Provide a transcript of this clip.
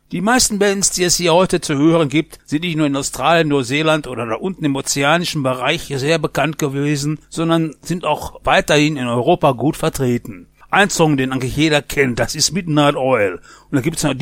Die meisten Bands, die es hier heute zu hören gibt, sind nicht nur in Australien, Neuseeland oder da unten im ozeanischen Bereich sehr bekannt gewesen, sondern sind auch weiterhin in Europa gut vertreten. Ein Song, den eigentlich jeder kennt, das ist Midnight Oil. Und da gibt's noch